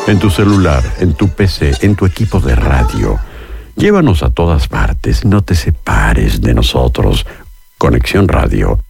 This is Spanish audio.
en tu celular, en tu PC, en tu equipo de radio. Llévanos a todas partes, no te separes de nosotros. Conexión Radio